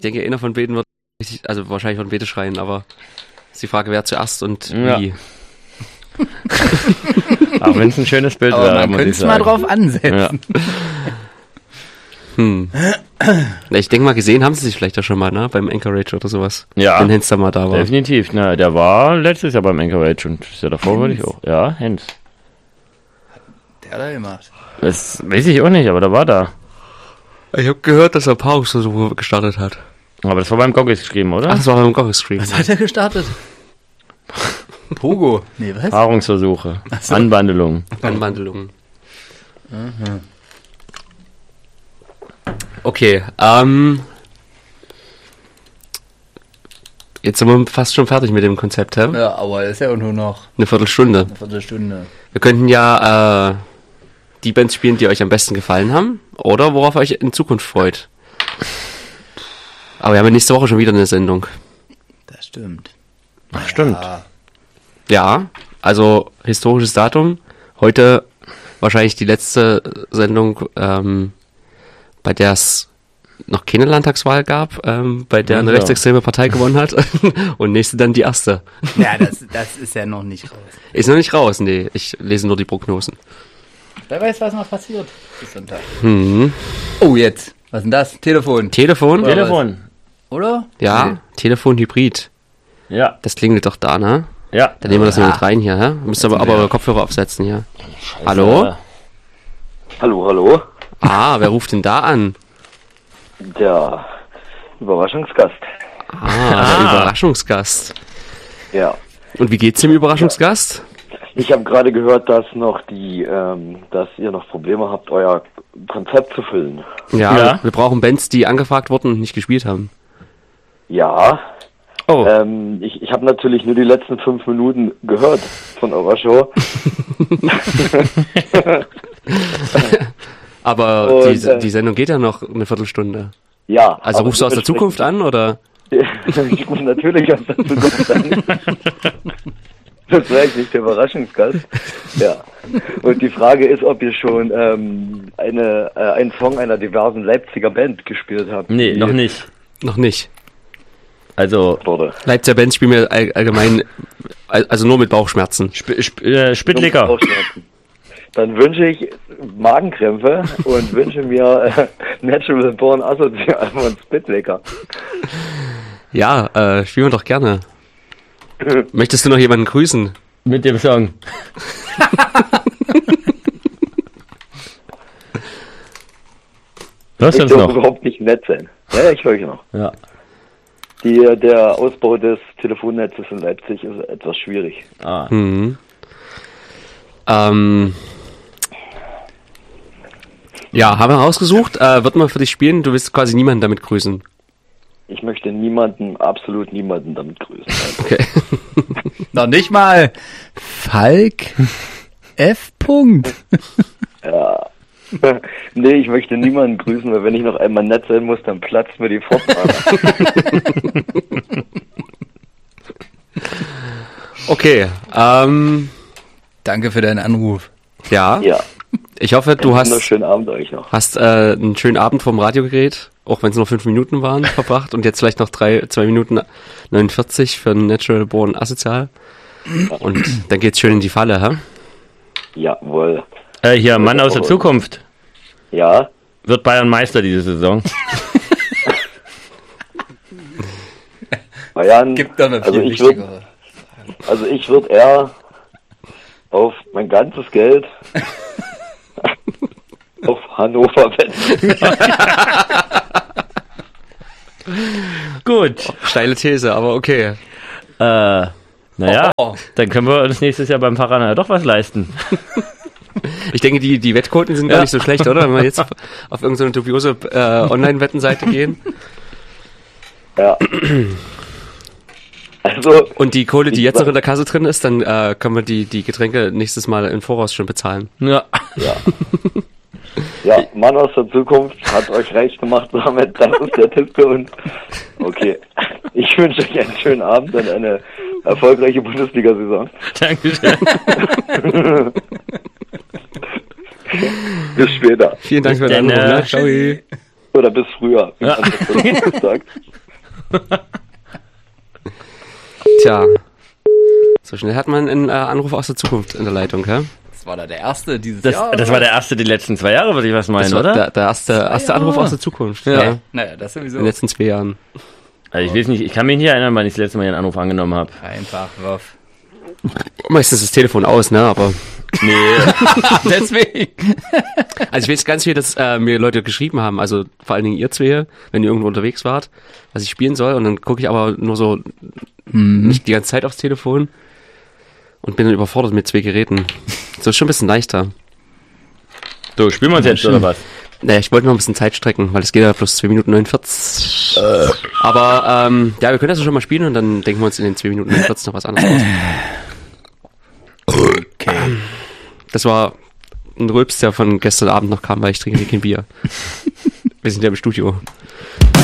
denke, einer von beiden wird richtig, also wahrscheinlich von beide schreien, aber ist die Frage, wer zuerst und wie. Auch wenn es ein schönes Bild wäre. Man könnte es mal drauf ansetzen. Ja. Ich denke mal, gesehen haben sie sich vielleicht ja schon mal, ne? Beim Anchorage oder sowas. Ja. Wenn Hens da mal da war. Definitiv. Na, der war letztes Jahr beim Anchorage und das Jahr davor würde ich auch. Ja, Hens. Der hat er gemacht. Das weiß ich auch nicht, aber der war da. Ich habe gehört, dass er Paarungsversuche gestartet hat. Aber das war beim Goggis geschrieben, oder? Ach, das war beim Goggis-Stream. Was hat er gestartet? Pogo. Nee, was? Paarungsversuche. So. Anbandelungen. Anbandelungen. Okay, jetzt sind wir fast schon fertig mit dem Konzept, hä? Ja, aber ist ja auch nur noch Eine Viertelstunde. Wir könnten ja die Bands spielen, die euch am besten gefallen haben oder worauf ihr euch in Zukunft freut. Aber wir haben ja nächste Woche schon wieder eine Sendung. Das stimmt. Ach, stimmt. Ja, also historisches Datum. Heute wahrscheinlich die letzte Sendung, bei der es noch keine Landtagswahl gab, bei der eine rechtsextreme Partei gewonnen hat. Und nächste dann die erste. Ja, das ist ja noch nicht raus. Ist noch nicht raus, nee. Ich lese nur die Prognosen. Wer weiß, was noch passiert bis Sonntag. Oh, jetzt. Was ist denn das? Telefon. Telefon. Oder? Ja, Nee. Telefon-Hybrid. Ja. Das klingelt doch da, ne? Ja. Dann nehmen wir das mal mit rein hier, hä? Müsst aber eure Kopfhörer aufsetzen hier. Hallo? Hallo? Ah, wer ruft denn da an? Der Überraschungsgast. Der Überraschungsgast. Ja. Und wie geht's dem Überraschungsgast? Ich habe gerade gehört, dass dass ihr noch Probleme habt, euer Konzept zu füllen. Ja, wir brauchen Bands, die angefragt wurden und nicht gespielt haben. Ja. Oh. Ich habe natürlich nur die letzten 5 Minuten gehört von eurer Show. Aber Und, die Sendung geht ja noch eine Viertelstunde. Ja. Also rufst du aus der Zukunft an, oder? Ich rufe natürlich aus der Zukunft an. Das war eigentlich der Überraschungsgast. Ja. Und die Frage ist, ob ihr schon einen Song einer diversen Leipziger Band gespielt habt. Nee, noch nicht. Noch nicht. Also, Leipziger Bands spielen wir allgemein, also nur mit Bauchschmerzen. Spittlicker. Dann wünsche ich Magenkrämpfe und wünsche mir Natural Born Asozial von Spitlicker. Ja, spielen wir doch gerne. Möchtest du noch jemanden grüßen? Mit dem Song. Hörst du uns noch? Überhaupt nicht nett sein. Ja, ich höre euch noch. Ja. Der Ausbau des Telefonnetzes in Leipzig ist etwas schwierig. Ja, haben wir rausgesucht. Wird man für dich spielen? Du willst quasi niemanden damit grüßen. Ich möchte absolut niemanden damit grüßen. Okay. Noch nicht mal Falk F. Ja. Nee, ich möchte niemanden grüßen, weil wenn ich noch einmal nett sein muss, dann platzt mir die Pfortnadel. Okay. Danke für deinen Anruf. Ja. Ich hoffe, du hast Schönen Abend euch noch. Hast einen schönen Abend vom Radiogerät, auch wenn es nur 5 Minuten waren, verbracht und jetzt vielleicht noch 2 Minuten 49 für Natural Born Asozial. Und dann geht's schön in die Falle, hä? Jawohl. Hier, Mann aus der Zukunft. Ja. Wird Bayern Meister diese Saison? Bayern, Gibt doch noch viel wichtigere. Also ich würde eher auf mein ganzes Geld auf Hannover wetten. Gut. Steile These, aber okay. Naja, dann können wir uns nächstes Jahr beim Pfarrer ja doch was leisten. Ich denke, die Wettquoten sind gar nicht so schlecht, oder? Wenn wir jetzt auf irgendeine dubiose Online-Wettenseite gehen. Ja. Also, und die Kohle, die jetzt noch in der Kasse drin ist, dann können wir die Getränke nächstes Mal im Voraus schon bezahlen. Ja. Ja, Mann aus der Zukunft hat euch reich gemacht damit. Das ist der Tipp für uns. Okay. Ich wünsche euch einen schönen Abend und eine erfolgreiche Bundesliga-Saison. Dankeschön. Bis später. Vielen Dank für den Anruf. Ciao. Oder bis früher, wie man das sagt. Tja, so schnell hat man einen Anruf aus der Zukunft in der Leitung, hä? Das war da der erste dieses Jahr. Das war der erste die letzten 2 Jahre, würde ich was meinen, Das war oder? der erste Anruf aus der Zukunft. Ja. Naja, das sowieso. In den letzten 2 Jahren. Also ich weiß nicht, ich kann mich nicht erinnern, wann ich das letzte Mal einen Anruf angenommen habe. Einfach Wurf. Meistens das Telefon aus, ne? Aber Nee. Deswegen. also ich weiß ganz viel, dass mir Leute geschrieben haben, also vor allen Dingen ihr zwei, wenn ihr irgendwo unterwegs wart, was ich spielen soll. Und dann gucke ich aber nur so nicht die ganze Zeit aufs Telefon und bin dann überfordert mit 2 Geräten. So ist schon ein bisschen leichter. So, spielen wir uns jetzt, oder was? Naja, ich wollte noch ein bisschen Zeit strecken, weil es geht ja bloß 2 Minuten 49. Aber ja, wir können das schon mal spielen und dann denken wir uns in den 2 Minuten 49 noch was anderes aus. Okay. Das war ein Rülps, der von gestern Abend noch kam, weil ich trinke kein Bier. Wir sind ja im Studio.